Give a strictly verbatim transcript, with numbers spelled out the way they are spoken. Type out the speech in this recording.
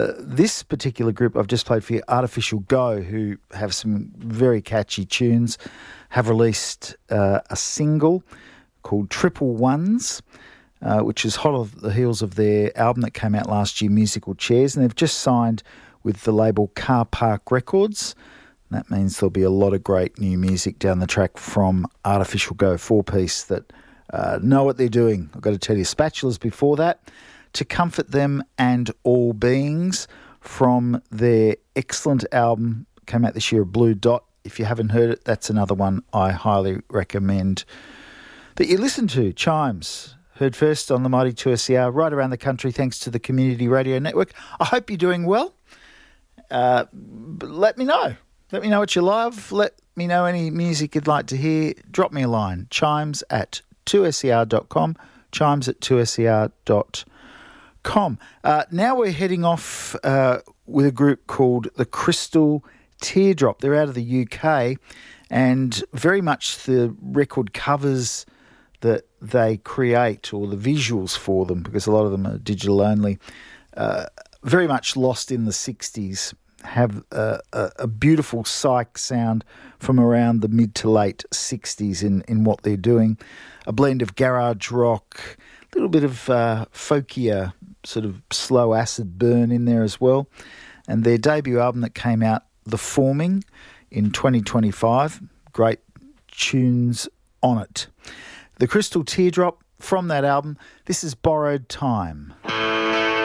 This particular group I've just played for you, Artificial Go, who have some very catchy tunes, have released uh, a single called Triple Ones, uh, which is hot off the heels of their album that came out last year, Musical Chairs, and they've just signed with the label Car Park Records. That means there'll be a lot of great new music down the track from Artificial Go, four-piece that uh, know what they're doing. I've got to tell you, Spatulas before that, To Comfort Them and All Beings, from their excellent album, came out this year, Blue Dot. If you haven't heard it, that's another one I highly recommend that you listen to. Chimes, heard first on the Mighty two S E R, right around the country, thanks to the Community Radio Network. I hope you're doing well. Uh, let me know. Let me know what you love. Let me know any music you'd like to hear. Drop me a line. Chimes at two S E R dot com. Chimes at two S E R dot com. Uh, now we're heading off uh, with a group called the Crystal Teardrop. They're out of the U K, and very much the record covers that they create, or the visuals for them, because a lot of them are digital only, uh, very much lost in the sixties, have a, a, a beautiful psych sound from around the mid to late sixties in, in what they're doing. A blend of garage rock, a little bit of uh, folkier, sort of slow acid burn in there as well. And their debut album that came out, The Forming, in twenty twenty-five, great tunes on it. The Crystal Teardrop, from that album, this is Borrowed Time.